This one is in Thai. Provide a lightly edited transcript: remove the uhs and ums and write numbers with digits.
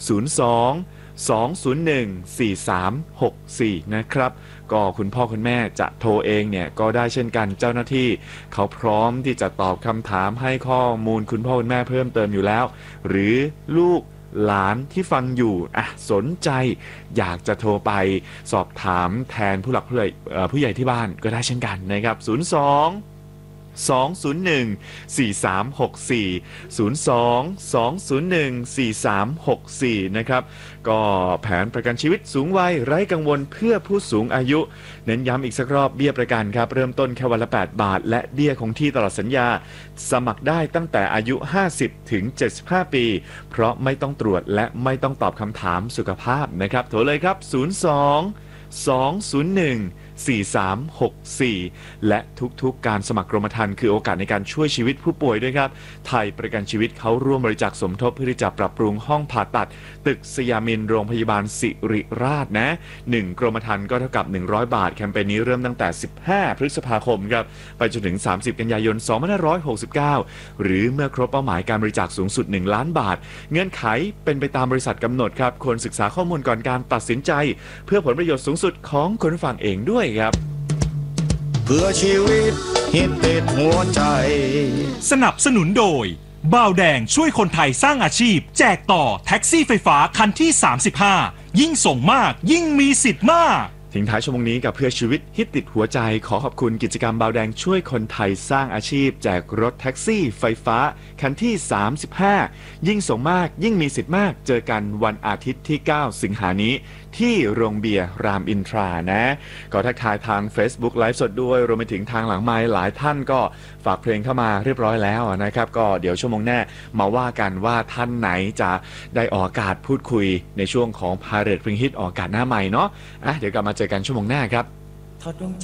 02-201-4364 นะครับก็คุณพ่อคุณแม่จะโทรเองเนี่ยก็ได้เช่นกันเจ้าหน้าที่เขาพร้อมที่จะตอบคำถามให้ข้อมูลคุณพ่อคุณแม่เพิ่มเติมอยู่แล้วหรือลูกหลานที่ฟังอยู่สนใจอยากจะโทรไปสอบถามแทนผู้หลักผู้ใหญ่ที่บ้านก็ได้เช่นกันนะครับ02-201-4364 นะครับก็แผนประกันชีวิตสูงวัยไร้กังวลเพื่อผู้สูงอายุเน้นย้ำอีกสักรอบเบี้ยประกันครับเริ่มต้นแค่วันละ8 บาทและเบี้ยคงที่ตลอดสัญญาสมัครได้ตั้งแต่อายุ50ถึง75 ปีเพราะไม่ต้องตรวจและไม่ต้องตอบคำถามสุขภาพนะครับโทรเลยครับ02-201-4364 และทุกๆการสมัครกรมธรรม์คือโอกาสในการช่วยชีวิตผู้ป่วยด้วยครับไทยประกันชีวิตเขาร่วมบริจาคสมทบเพื่อที่จะปรับปรุงห้องผ่าตัดตึกสยามินโรงพยาบาลสิริราชนะ1กรมธรรม์ก็เท่ากับ100 บาทแคมเปญนี้เริ่มตั้งแต่15พฤษภาคมครับไปจนถึง30กันยายน2569หรือเมื่อครบเป้าหมายการบริจาคสูงสุด1 ล้านบาทเงื่อนไขเป็นไปตามบริษัทกำหนดครับควรศึกษาข้อมูลก่อนการตัดสินใจเพื่อผลประโยชน์สูงสุดของคนฟังเองด้วยครับเพื่อชีวิตฮิตติดหัวใจสนับสนุนโดยบ่าวแดงช่วยคนไทยสร้างอาชีพแจกต่อแท็กซี่ไฟฟ้าคันที่35ยิ่งส่งมากยิ่งมีสิทธิ์มากทิ้งท้ายชั่วโมงนี้กับเพื่อชีวิตฮิตติดหัวใจขอขอบคุณกิจกรรมบ่าวแดงช่วยคนไทยสร้างอาชีพแจกรถแท็กซี่ไฟฟ้าคันที่35ยิ่งส่งมากยิ่งมีสิทธิ์มากเจอกันวันอาทิตย์ที่9สิงหานี้ที่โรงเบียร์รามอินทรานะก็ทักทายทาง Facebook ไลฟ์สดด้วยรวมไปถึงทางหลังไมค์หลายท่านก็ฝากเพลงเข้ามาเรียบร้อยแล้วนะครับก็เดี๋ยวชั่วโมงหน้ามาว่ากันว่าท่านไหนจะได้ออกอากาศพูดคุยในช่วงของ Pirate Ring Hit ออกอากาศหน้าใหม่เนาะเดี๋ยวกลับมาเจอกันชั่วโมงหน้าครับ